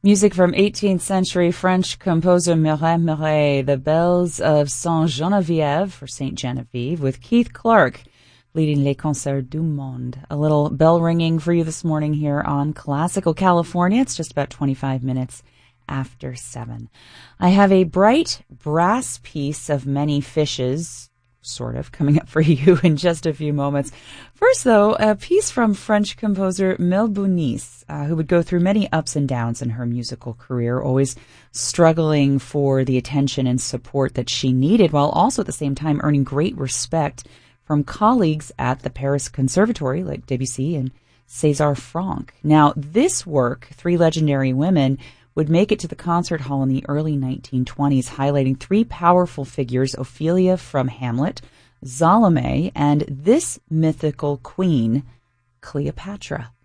Music from 18th century French composer Mireille Murray, The Bells of Saint-Geneviève, or Saint Genevieve, with Keith Clark leading Les Concerts du Monde. A little bell ringing for you this morning here on Classical California. It's just about 25 minutes after 7. I have a bright brass piece of many fishes, sort of, coming up for you in just a few moments. First, though, a piece from French composer Mel Bounice, who would go through many ups and downs in her musical career, always struggling for the attention and support that she needed, while also at the same time earning great respect from colleagues at the Paris Conservatory like Debussy and César Franck. Now, this work, Three Legendary Women, would make it to the concert hall in the early 1920s, highlighting three powerful figures, Ophelia from Hamlet, Salome, and this mythical queen, Cleopatra.